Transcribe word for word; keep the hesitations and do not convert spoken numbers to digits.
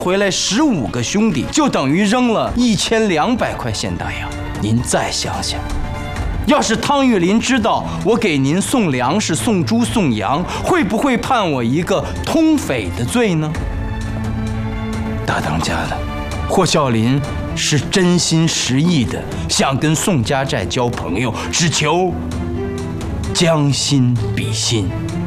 回来十五个兄弟，就等于扔了一千两百块现大洋。您再想想，要是汤玉麟知道我给您送粮食、送猪、送羊，会不会判我一个通匪的罪呢？大当家的，霍孝林是真心实意的想跟宋家寨交朋友，只求将心比心。